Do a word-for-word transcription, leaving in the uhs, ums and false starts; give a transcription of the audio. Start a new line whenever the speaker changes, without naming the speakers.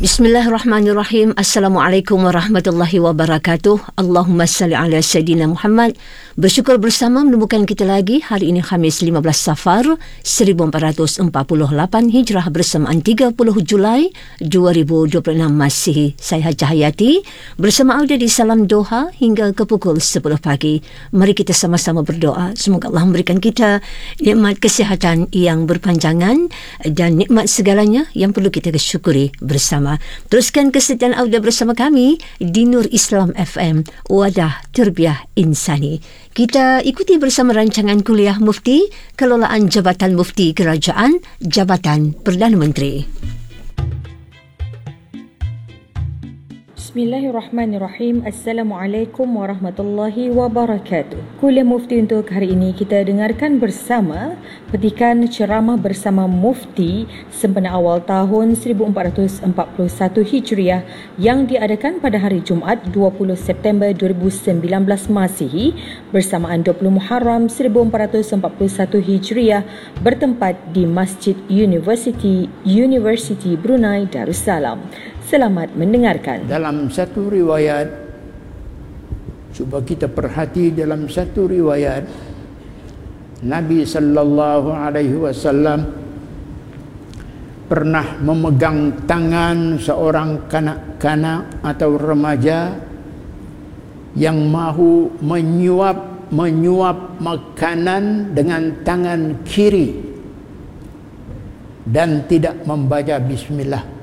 Bismillahirrahmanirrahim. Assalamualaikum warahmatullahi wabarakatuh. Allahumma salli ala Sayyidina Muhammad. Bersyukur bersama menemukan kita lagi hari ini Khamis lima belas Safar seribu empat ratus empat puluh lapan Hijrah bersamaan tiga puluh Julai dua ribu dua puluh enam Masihi. Saya Haja Hayati bersama Audia di Salam Doha hingga ke pukul sepuluh pagi. Mari kita sama-sama berdoa. Semoga Allah memberikan kita nikmat kesihatan yang berpanjangan dan nikmat segalanya yang perlu kita syukuri bersama. Teruskan kesetiaan Audia bersama kami di Nur Islam F M, Wadah Terbiah Insani. Kita ikuti bersama rancangan kuliah Mufti, Kelolaan Jabatan Mufti Kerajaan, Jabatan Perdana Menteri.
Bismillahirrahmanirrahim. Assalamualaikum warahmatullahi wabarakatuh. Kuliah Mufti untuk hari ini kita dengarkan bersama petikan ceramah bersama Mufti sempena awal tahun seribu empat ratus empat puluh satu Hijriah yang diadakan pada hari Jumaat dua puluh September dua ribu sembilan belas Masihi bersamaan dua puluh Muharram seribu empat ratus empat puluh satu Hijriah bertempat di Masjid University University Brunei Darussalam. Selamat mendengarkan.
Dalam satu riwayat, cuba kita perhati dalam satu riwayat, Nabi sallallahu alaihi wasallam pernah memegang tangan seorang kanak-kanak atau remaja yang mahu menyuap menyuap makanan dengan tangan kiri dan tidak membaca bismillah.